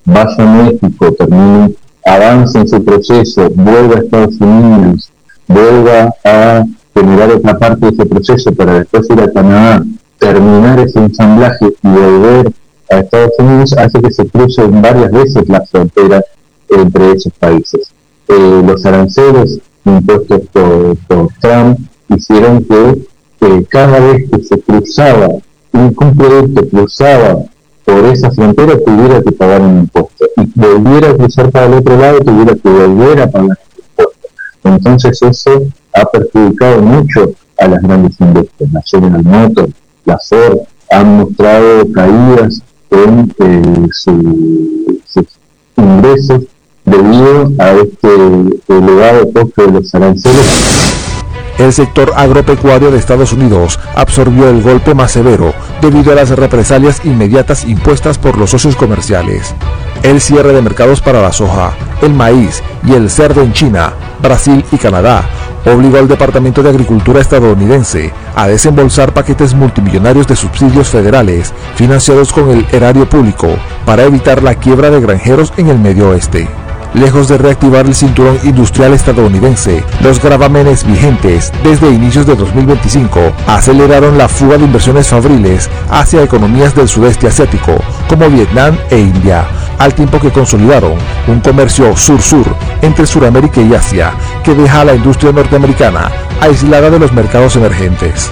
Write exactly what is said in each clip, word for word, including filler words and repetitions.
vaya a México, termine, avance en su proceso, vuelva a Estados Unidos, vuelva a generar otra parte de ese proceso para después ir a Canadá, terminar ese ensamblaje y volver a Estados Unidos, hace que se crucen varias veces la frontera entre esos países. Eh, los aranceles impuestos por, por Trump hicieron que eh, cada vez que se cruzaba un, un producto cruzaba por esa frontera tuviera que pagar un impuesto, y volviera a cruzar para el otro lado tuviera que volver a pagar un impuesto. Entonces eso ha perjudicado mucho a las grandes industrias. La General Motors, la Ford han mostrado caídas en eh, su, sus ingresos debido a este elevado costo de los aranceles. El sector agropecuario de Estados Unidos absorbió el golpe más severo debido a las represalias inmediatas impuestas por los socios comerciales. El cierre de mercados para la soja, el maíz y el cerdo en China, Brasil y Canadá obligó al Departamento de Agricultura estadounidense a desembolsar paquetes multimillonarios de subsidios federales financiados con el erario público para evitar la quiebra de granjeros en el Medio Oeste. Lejos de reactivar el cinturón industrial estadounidense, los gravámenes vigentes desde inicios de dos mil veinticinco aceleraron la fuga de inversiones fabriles hacia economías del sudeste asiático, como Vietnam e India, al tiempo que consolidaron un comercio sur-sur entre Sudamérica y Asia, que deja a la industria norteamericana aislada de los mercados emergentes.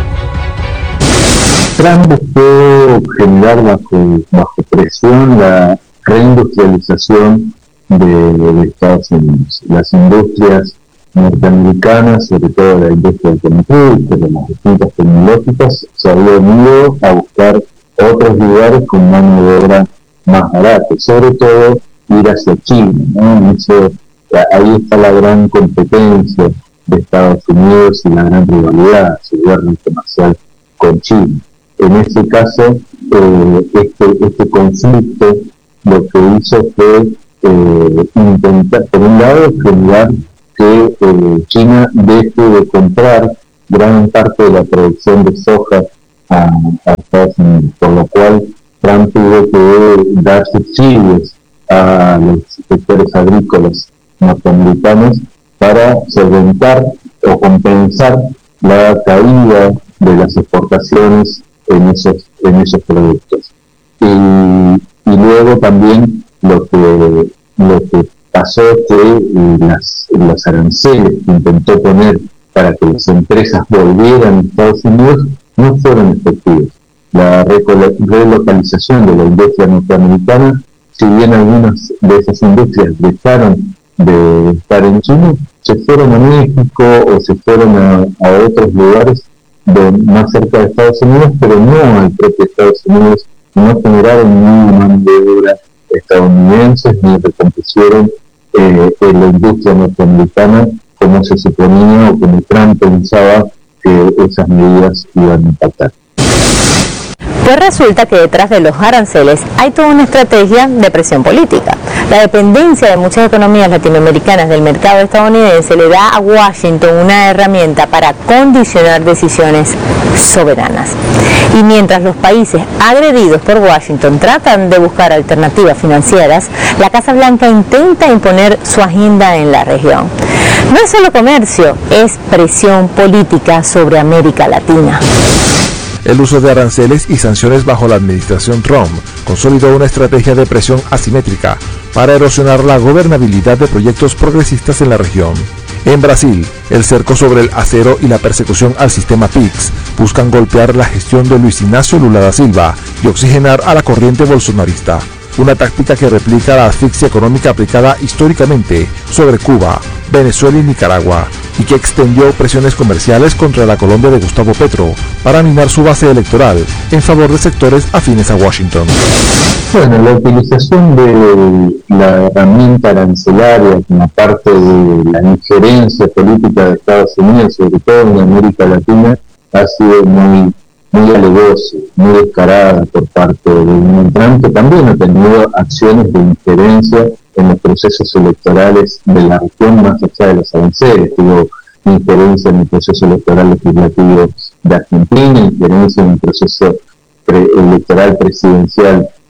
Trump buscó generar bajo, bajo presión la reindustrialización De, de Estados Unidos. Las industrias norteamericanas, sobre todo la industria automotriz, de las distintas tecnológicas, se habían ido a buscar otros lugares con mano de obra más barata, sobre todo ir hacia China, ¿no? Eso, ahí está la gran competencia de Estados Unidos y la gran rivalidad, su guerra comercial con China. En ese caso, eh, este, este conflicto lo que hizo fue Eh, intentar, por un lado, generar que eh, China deje de comprar gran parte de la producción de soja a, a Estados Unidos, por lo cual Trump tuvo que dar subsidios a los sectores agrícolas norteamericanos para solventar o compensar la caída de las exportaciones en esos, en esos productos. Y, y luego también lo que lo que pasó que eh, las, los aranceles que intentó poner para que las empresas volvieran a Estados Unidos no fueron efectivos. La relocalización de la industria norteamericana, si bien algunas de esas industrias dejaron de estar en China, se fueron a México o se fueron a, a otros lugares de, más cerca de Estados Unidos, pero no al propio Estados Unidos, no generaron ni mano de obra estadounidenses ni recompusieron eh, en la industria norteamericana como se suponía o como Trump pensaba que esas medidas iban a impactar. Pues resulta que detrás de los aranceles hay toda una estrategia de presión política. La dependencia de muchas economías latinoamericanas del mercado estadounidense le da a Washington una herramienta para condicionar decisiones soberanas. Y mientras los países agredidos por Washington tratan de buscar alternativas financieras, la Casa Blanca intenta imponer su agenda en la región. No es solo comercio, es presión política sobre América Latina. El uso de aranceles y sanciones bajo la administración Trump consolidó una estrategia de presión asimétrica para erosionar la gobernabilidad de proyectos progresistas en la región. En Brasil, el cerco sobre el acero y la persecución al sistema PIX buscan golpear la gestión de Luis Ignacio Lula da Silva y oxigenar a la corriente bolsonarista, una táctica que replica la asfixia económica aplicada históricamente sobre Cuba, Venezuela y Nicaragua, y que extendió presiones comerciales contra la Colombia de Gustavo Petro para minar su base electoral en favor de sectores afines a Washington. Bueno, la utilización de la herramienta arancelaria como parte de la injerencia política de Estados Unidos, sobre todo en América Latina, ha sido muy, muy alevosa, muy descarada por parte de Donald Trump, que también ha tenido acciones de injerencia en los procesos electorales de la región más allá de los aranceles. Tuvo injerencia en el proceso electoral legislativo de Argentina, injerencia en el proceso pre- electoral presidencial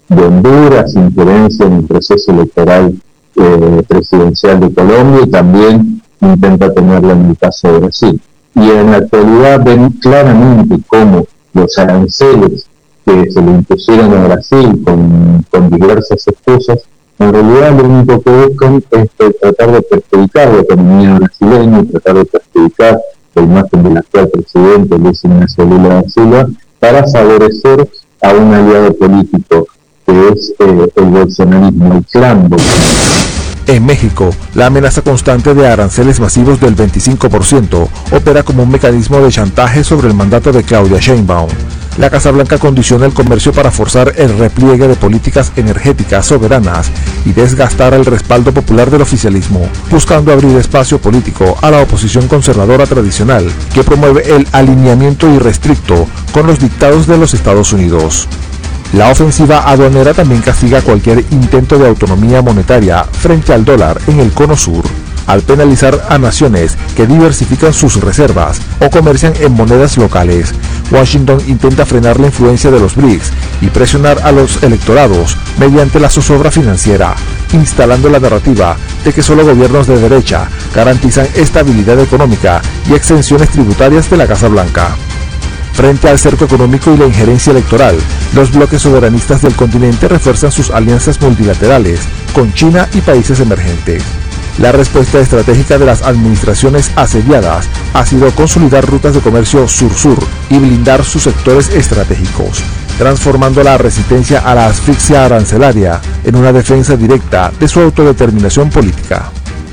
de Honduras, injerencia en el proceso electoral eh, presidencial de Colombia, y también intenta tenerla en el caso de Brasil. Y en la actualidad ven claramente cómo los aranceles que se le impusieron a Brasil con, con diversas excusas, en realidad lo único que buscan es tratar de perjudicar la economía brasileña y tratar de perjudicar la imagen del actual presidente Luis Ignacio Lula da Silva para favorecer a un aliado político que es eh, el bolsonarismo, el clan bolsonaro. En México, la amenaza constante de aranceles masivos del veinticinco por ciento opera como un mecanismo de chantaje sobre el mandato de Claudia Sheinbaum. La Casa Blanca condiciona el comercio para forzar el repliegue de políticas energéticas soberanas y desgastar el respaldo popular del oficialismo, buscando abrir espacio político a la oposición conservadora tradicional, que promueve el alineamiento irrestricto con los dictados de los Estados Unidos. La ofensiva aduanera también castiga cualquier intento de autonomía monetaria frente al dólar en el cono sur, al penalizar a naciones que diversifican sus reservas o comercian en monedas locales. Washington intenta frenar la influencia de los B R I C S y presionar a los electorados mediante la zozobra financiera, instalando la narrativa de que solo gobiernos de derecha garantizan estabilidad económica y exenciones tributarias de la Casa Blanca. Frente al cerco económico y la injerencia electoral, los bloques soberanistas del continente refuerzan sus alianzas multilaterales con China y países emergentes. La respuesta estratégica de las administraciones asediadas ha sido consolidar rutas de comercio sur-sur y blindar sus sectores estratégicos, transformando la resistencia a la asfixia arancelaria en una defensa directa de su autodeterminación política.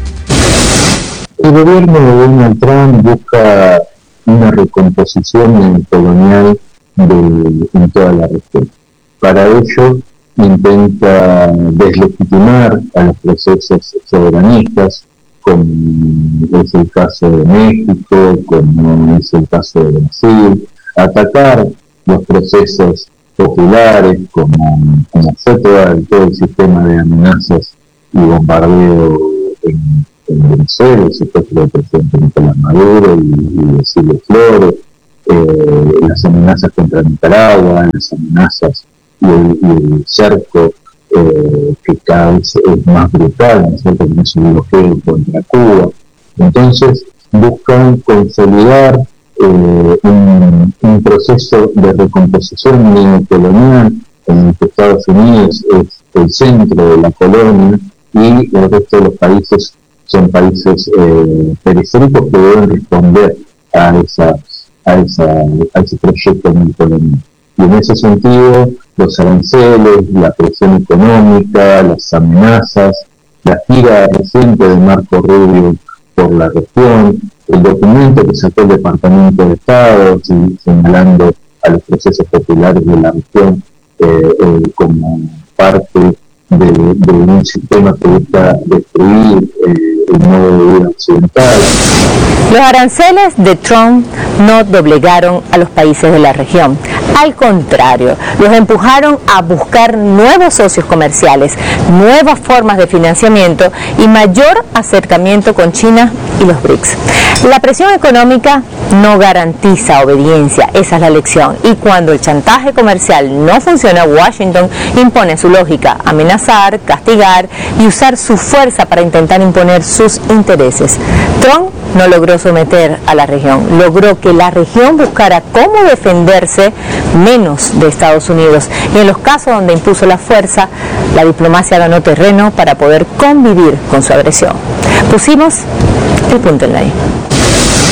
El gobierno de Donald Trump busca una recomposición colonial de, en toda la región. Para ello intenta deslegitimar a los procesos soberanistas, como es el caso de México, como es el caso de Brasil, atacar los procesos populares, como, como fue todo, todo el sistema de amenazas y bombardeo en en Venezuela, el secuestro del presidente Nicolás Maduro y, y de Silvio Flores, eh, las amenazas contra Nicaragua, las amenazas y el, y el cerco eh, que cada vez es más brutal, ¿no es cierto?, que es un bloqueo contra Cuba. Entonces buscan consolidar eh, un, un proceso de recomposición neocolonial en el que Estados Unidos es el centro de la colonia y el resto de los países son países eh, periféricos que deben responder a esa a esa a ese proyecto neocolonial. Y en ese sentido, los aranceles, la presión económica, las amenazas, la gira reciente de Marco Rubio por la región, el documento que sacó el Departamento de Estado señalando a los procesos populares de la región eh, eh, como parte de, de un sistema que busca destruir eh, el modo de vida occidental. Los aranceles de Trump no doblegaron a los países de la región. Al contrario, los empujaron a buscar nuevos socios comerciales, nuevas formas de financiamiento y mayor acercamiento con China y los B R I C S. La presión económica no garantiza obediencia, esa es la lección. Y cuando el chantaje comercial no funciona, Washington impone su lógica: amenazar, castigar y usar su fuerza para intentar imponer sus intereses. Trump no logró someter a la región, logró que la región buscara cómo defenderse menos de Estados Unidos, y en los casos donde impuso la fuerza, la diplomacia ganó terreno para poder convivir con su agresión. Pusimos el punto en la I.